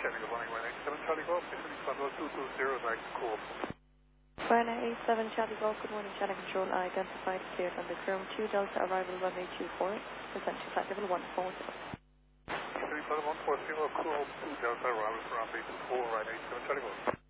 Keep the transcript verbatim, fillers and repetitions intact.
Chevy, good morning, one eight seven Charlie Golf, Pacific Control two two zero, right, cool. one eight seven Charlie Golf, good morning, channel control, I identified cleared under Chrome two Delta, arrival runway two four, potential flight level one four zero. Pacific Control one four zero, cool, two Delta, arrival runway two four, right, eight seven Charlie Golf.